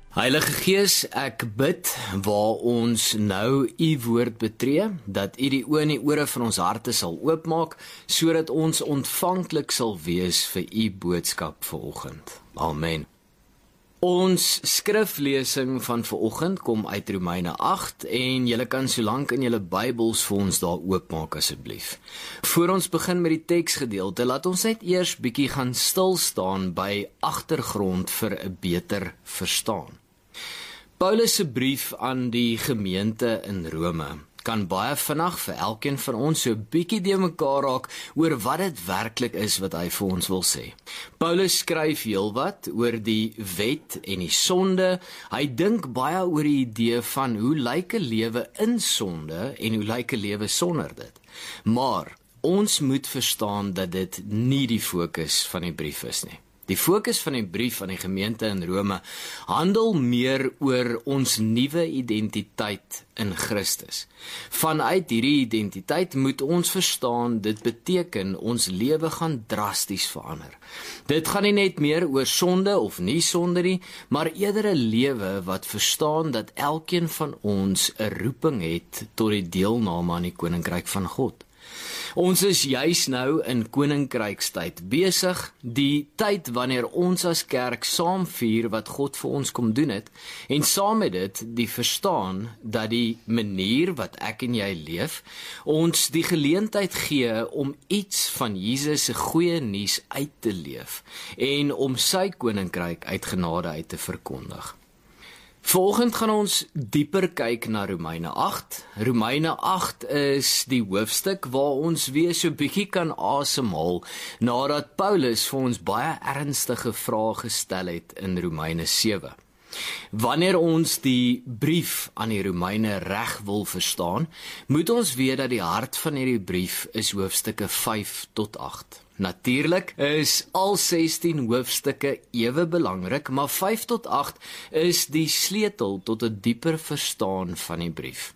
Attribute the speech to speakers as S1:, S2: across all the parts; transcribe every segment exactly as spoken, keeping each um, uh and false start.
S1: Heilige Gees, ek bid waar ons nou u woord betree, dat u die oë en die ore van ons harte sal oopmaak, sodat ons ontvanklik sal wees vir u boodskap vanoggend. Amen. Ons skriflesing van vanoggend kom uit Romeine agt en julle kan solank in julle Bybels vir ons daar oopmaak asseblief. Voor ons begin met die teksgedeelte, laat ons net eers bietjie gaan stil staan by agtergrond vir 'n beter verstaan. Paulus se brief aan die gemeente in Rome kan baie vinnig vir elkeen van ons so bietjie de mekaar raak oor wat dit werklik is wat hy vir ons wil sê. Paulus skryf heelwat oor die wet en die sonde. Hy dink baie oor die idee van hoe lyk 'n lewe in sonde en hoe lyk 'n lewe sonder dit. Maar ons moet verstaan dat dit nie die fokus van die brief is nie. Die fokus van die brief aan die gemeente in Rome handel meer oor ons nuwe identiteit in Christus. Vanuit hierdie identiteit moet ons verstaan, dit beteken ons lewe gaan drasties verander. Dit gaan nie net meer oor sonde of nie sonde nie, maar eerder 'n lewe wat verstaan dat elkeen van ons 'n roeping het tot die deelname aan die koninkryk van God. Ons is juis nou in koninkrykstyd besig, die tyd wanneer ons as kerk saam vier wat God vir ons kom doen het, en saam met dit die verstaan dat die manier wat ek en jy leef, ons die geleentheid gee om iets van Jesus se goeie nuus uit te leef, en om sy koninkryk uit genade uit te verkondig. Vanoggend gaan ons dieper kyk na Romeine agt. Romeine agt is die hoofstuk waar ons weer so bietjie kan asemhaal nadat Paulus vir ons baie ernstige vrae gestel het in Romeine sewe. Wanneer ons die brief aan die Romeine reg wil verstaan, moet ons weet dat die hart van hierdie brief is hoofstukke vyf tot agt. Natuurlik is al sestien hoofstukke ewe belangrik, maar vyf tot agt is die sleutel tot 'n dieper verstaan van die brief.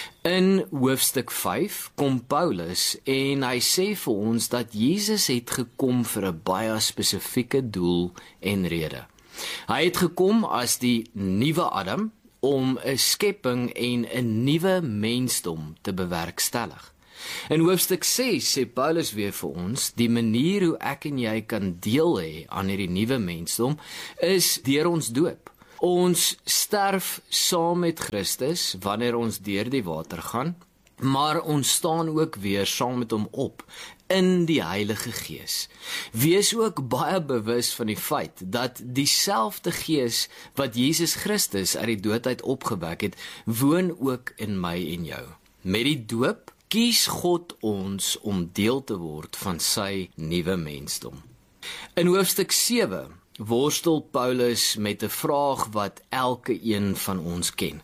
S1: In hoofstuk vyf kom Paulus en hy sê vir ons dat Jesus het gekom vir 'n baie spesifieke doel en rede. Hy het gekom as die nuwe Adam om 'n skepping en 'n nuwe mensdom te bewerkstellig. In hoofstuk ses sê Paulus weer vir ons, die manier hoe ek en jy kan deel hê aan hierdie nuwe mensdom is deur ons doop. Ons sterf saam met Christus wanneer ons deur die water gaan, maar ons staan ook weer saam met hom op in die Heilige Gees. Wees ook baie bewus van die feit dat dieselfde Gees wat Jesus Christus uit die dood uit opgewek het, woon ook in my en jou. Met die doop kies God ons om deel te word van sy nuwe mensdom. In hoofstuk sewe worstel Paulus met 'n vraag wat elke een van ons ken.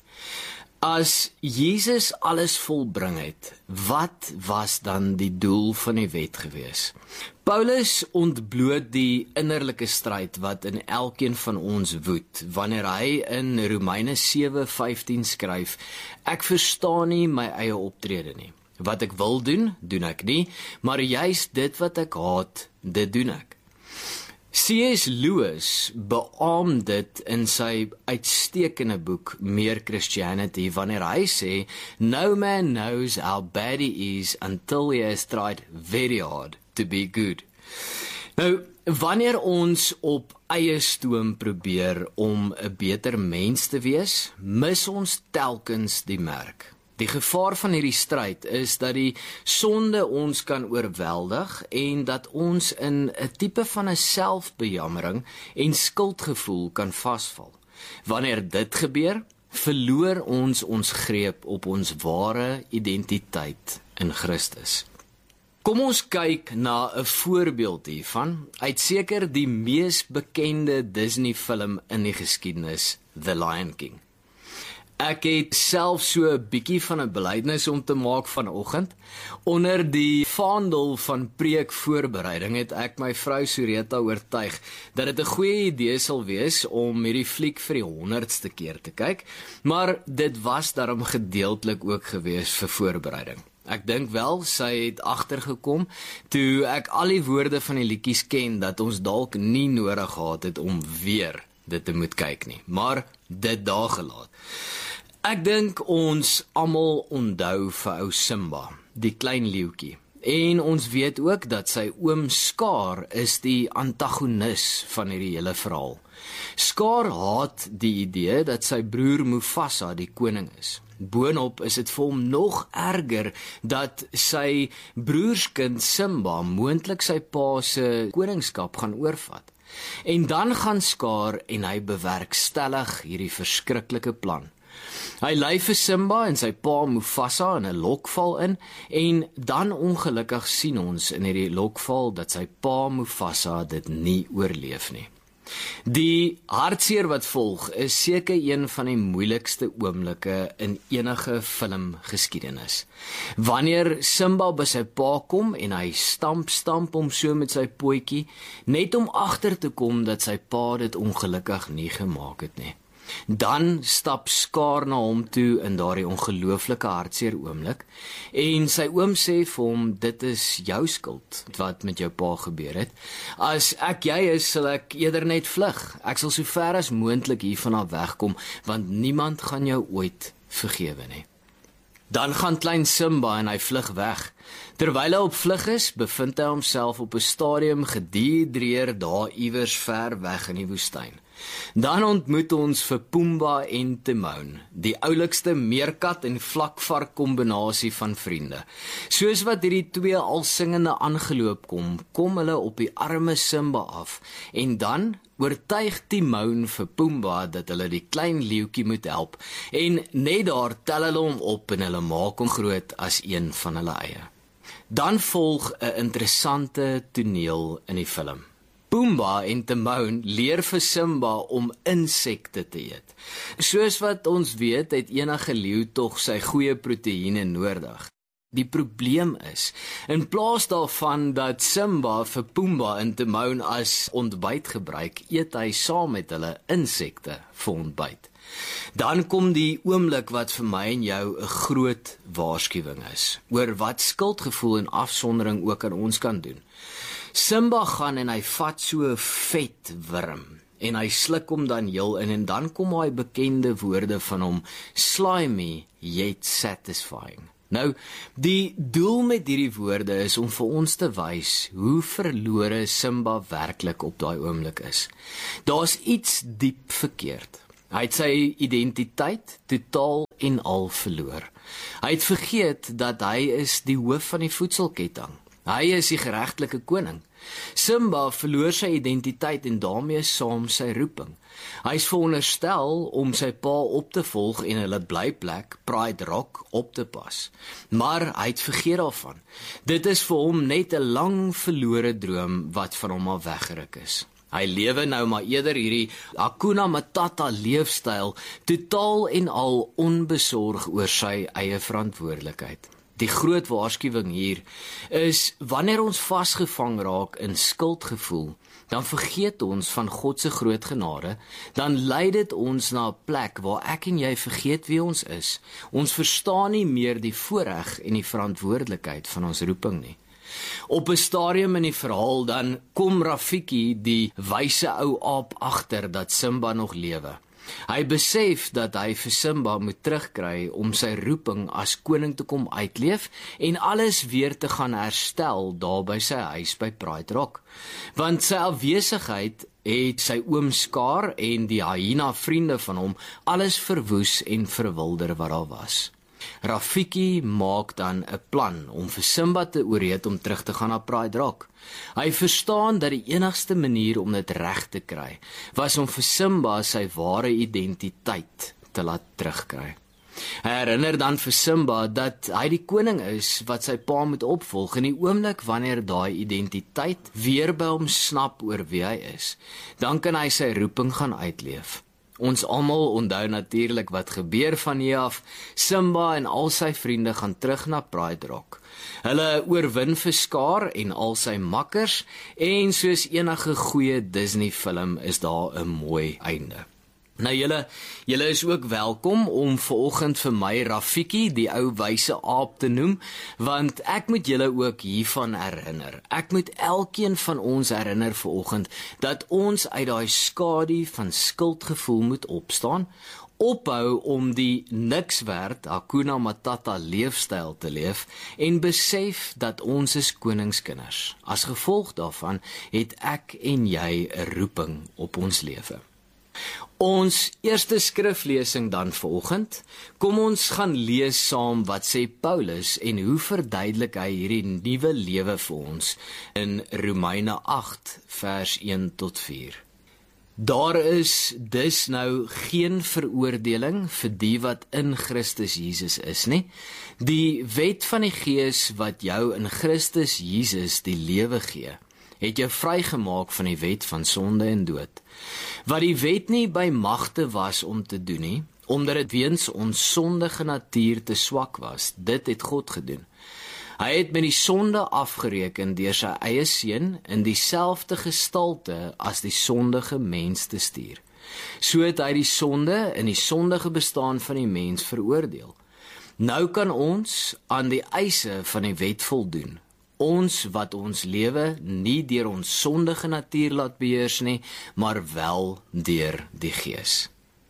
S1: As Jesus alles volbring het, wat was dan die doel van die wet gewees? Paulus ontbloot die innerlike stryd wat in elkeen van ons woed, wanneer hy in Romeine sewe vyftien skryf, ek verstaan nie my eie optrede nie. Wat ek wil doen, doen ek nie, maar juis dit wat ek haat, dit doen ek. C S Lewis beaam dit in sy uitstekende boek Mere Christianity wanneer hy sê, no man knows how bad he is until he has tried very hard to be good. Nou, wanneer ons op eie stoom probeer om 'n beter mens te wees, mis ons telkens die merk. Die gevaar van hierdie stryd is dat die sonde ons kan oorweldig en dat ons in 'n tipe van 'n selfbejammering en skuldgevoel kan vasval. Wanneer dit gebeur, verloor ons ons greep op ons ware identiteit in Christus. Kom ons kyk na 'n voorbeeld hiervan uit seker die mees bekende Disney film in die geskiedenis, The Lion King. Ek het self so 'n bietjie van 'n belydenis om te maak vanoggend. Onder die vaandel van preekvoorbereiding het ek my vrou Sureta oortuig dat dit 'n goeie idee sal wees om hierdie fliek vir die honderdste keer te kyk, maar dit was daarom gedeeltelik ook gewees vir voorbereiding. Ek dink wel, sy het agtergekom, toe ek al die woorde van die liedjies ken, dat ons dalk nie nodig gehad het om weer dit te moet kyk nie, maar dit daar gelaat. Ek dink ons almal onthou vir ou Simba, die klein leeuetjie. En ons weet ook dat sy oom Scar is die antagonis van hierdie hele verhaal. Scar haat die idee dat sy broer Mufasa die koning is. Boonop is dit vir hom nog erger dat sy broerskind Simba moontlik sy pa se koningskap gaan oorvat. En dan gaan Scar en hy bewerkstellig hierdie verskriklike plan. Hy lei vir Simba en sy pa Mufasa in 'n lokval in en dan ongelukkig sien ons in hierdie lokval dat sy pa Mufasa dit nie oorleef nie. Die hartseer wat volg is seker een van die moeilikste oomblikke in enige filmgeskiedenis. Wanneer Simba by sy pa kom en hy stamp stamp om so met sy pootjie, net om agter te kom dat sy pa dit ongelukkig nie gemaak het nie. Dan stap Scar na hom toe in daardie ongelooflike hartseer oomblik en sy oom sê vir hom, dit is jou skuld wat met jou pa gebeur het. As ek jy is, sal ek eerder net vlug. Ek sal so ver as moontlik hiervan af wegkom, want niemand gaan jou ooit vergewe nie. Dan gaan klein Simba en hy vlug weg. Terwyl hy op vlug is, bevind hy homself op 'n stadium gedihidreer daar iewers ver weg in die woestyn. Dan ontmoet ons vir Pumbaa en Timon, die oulikste meerkat en vlakvark kombinasie van vriende. Soos wat hierdie twee al singende aangeloop kom, kom hulle op die arme Simba af en dan oortuig Timon vir Pumbaa dat hulle die klein leeuetjie moet help en net daar tel hulle hom op en hulle maak hom groot as een van hulle eie. Dan volg 'n interessante toneel in die film. Pumbaa en Timon leer vir Simba om insekte te eet. Soos wat ons weet, het enige leeu tog sy goeie proteïene nodig. Die probleem is, in plaas daarvan dat Simba vir Pumbaa en Timon as ontbyt gebruik, eet hy saam met hulle insekte vir ontbyt. Dan kom die oomblik wat vir my en jou 'n groot waarskuwing is, oor wat skuldgevoel en afsondering ook aan ons kan doen. Simba gaan en hy vat so 'n vet wurm en hy sluk hom dan heel in en dan kom hy bekende woorde van hom, slimy yet satisfying. Nou, die doel met hierdie woorde is om vir ons te wys hoe verlore Simba werklik op daai oomblik is. Daar's iets diep verkeerd. Hy het sy identiteit totaal en al verloor. Hy het vergeet dat hy is die hoof van die voedselketting. Hy is die geregtelike koning. Simba verloor sy identiteit en daarmee saam sy roeping. Hy is veronderstel om sy pa op te volg en hulle blyplek, Pride Rock, op te pas. Maar hy het vergeet daarvan. Dit is vir hom net 'n lang verlore droom wat van hom af weggeruk is. Hy lewe nou maar eerder hierdie Hakuna Matata leefstyl, totaal en al onbesorg oor sy eie verantwoordelikheid. Die groot waarskuwing hier is, wanneer ons vasgevang raak in skuldgevoel, dan vergeet ons van God se groot genade, dan lei dit ons na 'n plek waar ek en jy vergeet wie ons is. Ons verstaan nie meer die voorreg en die verantwoordelikheid van ons roeping nie. Op 'n stadium in die verhaal dan kom Rafiki, die wyse ou aap, agter dat Simba nog lewe. Hy besef dat hy vir Simba moet terugkry om sy roeping as koning te kom uitleef en alles weer te gaan herstel daar by sy huis by Pride Rock. Want sy afwesigheid het sy oom Scar en die hyena vriende van hom alles verwoes en verwilder wat daar was. Rafiki maak dan 'n plan om vir Simba te oorreed om terug te gaan na Pride Rock. Hy verstaan dat die enigste manier om dit reg te kry, was om vir Simba sy ware identiteit te laat terugkry. Hy herinner dan vir Simba dat hy die koning is wat sy pa moet opvolg in die oomblik wanneer daai identiteit weer by hom snap oor wie hy is. Dan kan hy sy roeping gaan uitleef. Ons almal onthou natuurlik wat gebeur van hier af. Simba en al sy vriende gaan terug na Pride Rock. Hulle oorwin vir Scar en al sy makkers en soos enige goeie Disney film is daar 'n mooi einde. Nou julle, julle is ook welkom om vanoggend vir my Rafiki, die ou wyse aap te noem, want ek moet julle ook hiervan herinner. Ek moet elkeen van ons herinner vanoggend dat ons uit daai skadu van skuldgevoel moet opstaan, ophou om die niks werd Hakuna Matata leefstyl te leef en besef dat ons is koningskinders. As gevolg daarvan het ek en jy 'n roeping op ons lewe. Ons eerste skriflesing dan vanoggend, kom ons gaan lees saam wat sê Paulus en hoe verduidelik hy hierdie nuwe lewe vir ons in Romeine agt vers een tot vier. Daar is dus nou geen veroordeling vir die wat in Christus Jesus is nie. Die wet van die Gees wat jou in Christus Jesus die lewe gee, het jou vrygemaak van die wet van sonde en dood. Wat die wet nie by magte was om te doen nie, omdat dit weens ons sondige natuur te swak was, dit het God gedoen. Hy het met die sonde afgereken deur sy eie seun in dieselfde gestalte as die sondige mens te stuur. So het hy die sonde in die sondige bestaan van die mens veroordeel. Nou kan ons aan die eise van die wet voldoen. Ons wat ons lewe nie deur ons sondige natuur laat beheers nie, maar wel deur die Gees.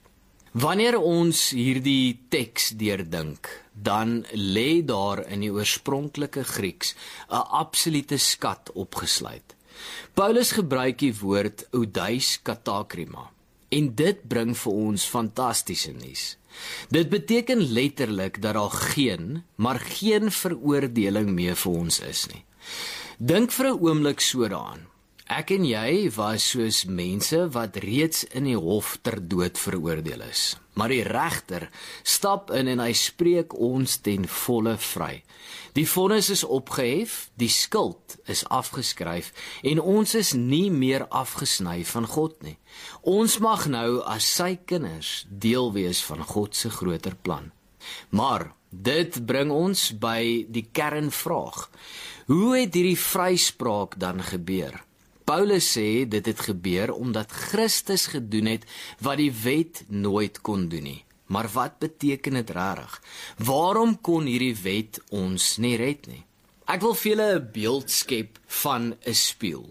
S1: Wanneer ons hierdie teks deurdink, dan lê daar in die oorspronklike Grieks 'n absolute skat opgesluit. Paulus gebruik die woord oudeis katakrima, en dit bring vir ons fantastiese nuus. Dit beteken letterlik dat daar geen, maar geen veroordeling meer vir ons is nie. Dink vir 'n oomblik so daaraan. Ek en jy was soos mense wat reeds in die hof ter dood veroordeel is. Maar die regter stap in en hy spreek ons ten volle vry. Die vonnis is opgehef, die skuld is afgeskryf en ons is nie meer afgesny van God nie. Ons mag nou as sy kinders deel wees van God se groter plan. Maar dit bring ons by die kernvraag. Hoe het hierdie vryspraak dan gebeur? Paulus sê dit het gebeur omdat Christus gedoen het wat die wet nooit kon doen nie. Maar wat beteken dit regtig? Waarom kon hierdie wet ons nie red nie? Ek wil vir julle 'n beeld skep van 'n spieël.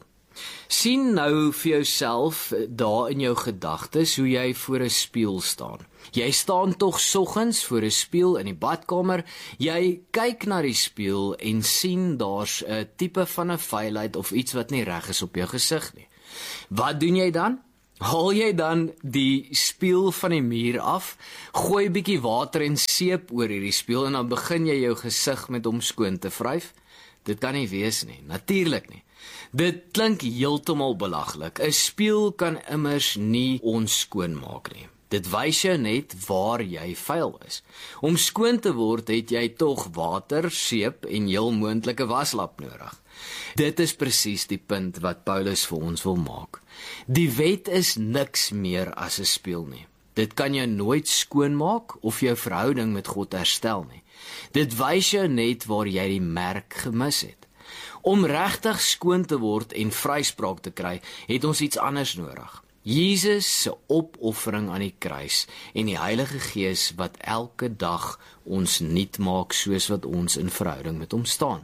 S1: Sien nou vir jouself daar in jou gedagtes hoe jy voor 'n spieël staan. Jy staan tog soggens voor 'n spieël in die badkamer, jy kyk na die spieël en sien daar's 'n tipe van 'n vuilheid of iets wat nie reg is op jou gesig nie. Wat doen jy dan? Haal jy dan die spieël van die muur af, gooi bietjie water en seep oor hierdie spieël en dan begin jy jou gesig met hom skoon te vryf? Dit kan nie wees nie, natuurlik nie. Dit klink heeltemal belaglik. 'n Spieël kan immers nie ons skoon maak nie. Dit wys jou net waar jy vuil is. Om skoon te word het jy tog water, seep en heel moontlike waslap nodig. Dit is presies die punt wat Paulus vir ons wil maak. Die wet is niks meer as 'n spieël nie. Dit kan jou nooit skoon maak of jou verhouding met God herstel nie. Dit wys jou net waar jy die merk gemis het. Om regtig skoon te word en vryspraak te kry, het ons iets anders nodig. Jesus se opoffering aan die kruis en die Heilige Gees wat elke dag ons nuut maak soos wat ons in verhouding met hom staan.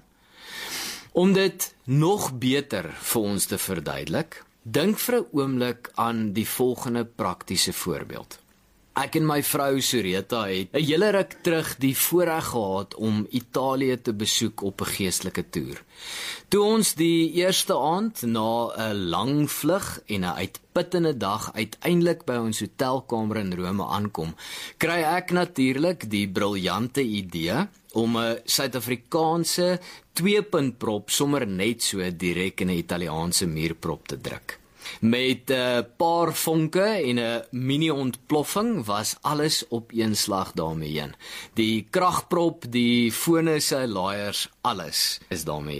S1: Om dit nog beter vir ons te verduidelik, dink vir 'n oomblik aan die volgende praktiese voorbeeld. Ek en my vrou Sureta het 'n hele ruk terug die voorreg gehad om Italië te besoek op 'n geestelike toer. Toe ons die eerste aand na 'n lang vlug en 'n uitputtende dag uiteindelik by ons hotelkamer in Rome aankom, kry ek natuurlik die briljante idee om 'n Suid-Afrikaanse twee-puntprop sommer net so direk in 'n Italiaanse muurprop te druk. Met 'n paar vonke en 'n mini-ontploffing was alles op een slag daarmee heen. Die kragprop, die fone se laaiers, alles is daarmee heen.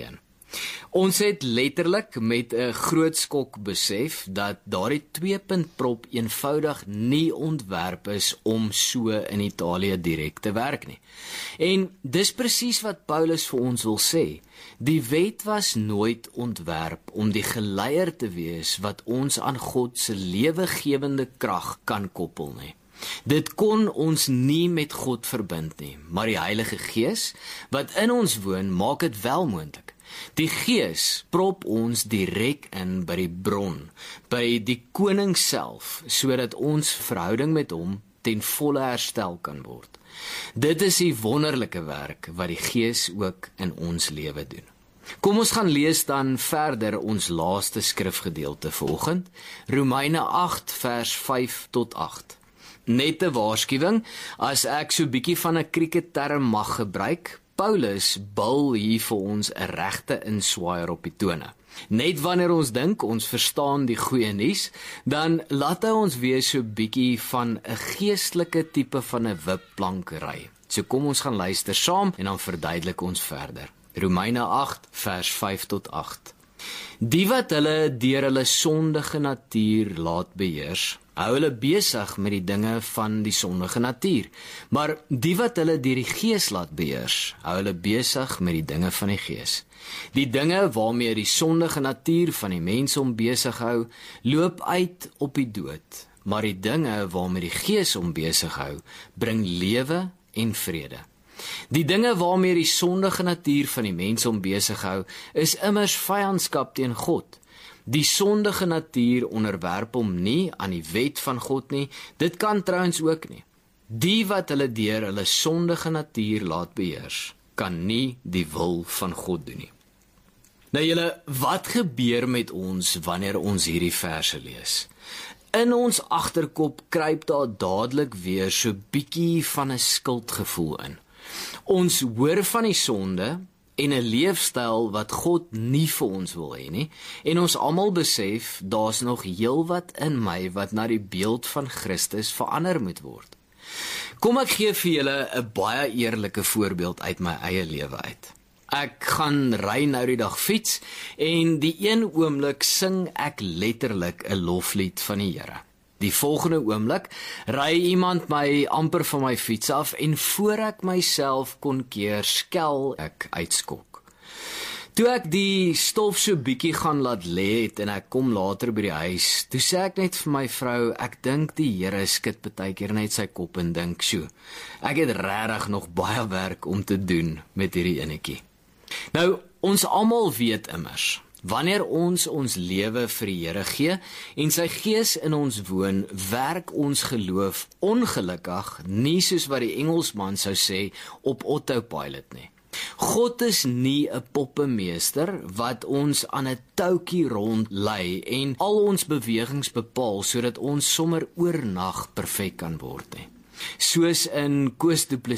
S1: Ons het letterlik met 'n groot skok besef dat daardie twee-punt prop eenvoudig nie ontwerp is om so in Italië direk te werk nie. En dis presies wat Paulus vir ons wil sê. Die wet was nooit ontwerp om die geleier te wees wat ons aan God se lewegewende krag kan koppel nie. Dit kon ons nie met God verbind nie, maar die Heilige Gees wat in ons woon, maak dit wel moontlik. Die Gees prop ons direk in by die bron, by die koning self, sodat ons verhouding met hom ten volle herstel kan word. Dit is die wonderlike werk wat die Gees ook in ons lewe doen. Kom ons gaan lees dan verder ons laaste skrifgedeelte vanoggend, Romeine agt vers vyf tot agt. Net 'n waarskuwing, as ek so bietjie van 'n krieketterm mag gebruik, Paulus bil hier vir ons 'n regte inswaaier op die tone. Net wanneer ons dink ons verstaan die goeie nuus, dan laat hy ons weer so bietjie van 'n geestelike tipe van 'n wipplank ry. So kom ons gaan luister saam en dan verduidelik ons verder. Romeine agt vers vyf tot agt. Die wat hulle deur hulle sondige natuur laat beheers, hou hulle besig met die dinge van die sondige natuur, maar die wat hulle deur die Gees laat beheers, hou hulle besig met die dinge van die Gees. Die dinge waarmee die sondige natuur van die mens hom besig hou, loop uit op die dood, maar die dinge waarmee die Gees hom besig hou, bring lewe en vrede. Die dinge waarmee die sondige natuur van die mens hom besig hou, is immers vyandskap teen God. Die sondige natuur onderwerp hom nie aan die wet van God nie, dit kan trouens ook nie. Die wat hulle deur hulle sondige natuur laat beheers, kan nie die wil van God doen nie. Nou julle, wat gebeur met ons wanneer ons hierdie verse lees? In ons agterkop kruip daar dadelik weer so bietjie van 'n skuldgevoel in. Ons hoor van die sonde en 'n leefstyl wat God nie vir ons wil hê nie, en ons almal besef, daar's nog heelwat in my wat na die beeld van Christus verander moet word. Kom ek gee vir julle 'n baie eerlike voorbeeld uit my eie lewe uit. Ek gaan ry nou die dag fiets, en die een oomblik sing ek letterlik 'n loflied van die Here. Die volgende oomblik ry iemand my amper van my fiets af, en voor ek myself kon keer, skel ek uitskok. Toe ek die stof so bietjie gaan laat lê het, en ek kom later by die huis, toe sê ek net vir my vrou, ek dink die Here skud partykeer net sy kop en dink, "Sjoe, ek het regtig nog baie werk om te doen met hierdie enetjie." Nou, ons almal weet immers, wanneer ons ons lewe vir die Here gee en sy Gees in ons woon, werk ons geloof ongelukkig nie soos wat die Engelsman sou sê op autopilot nie. God is nie 'n poppemeester wat ons aan 'n toukie rondlei en al ons bewegings bepaal sodat ons sommer oornag perfek kan word nie. Soos in Koos Du Plessis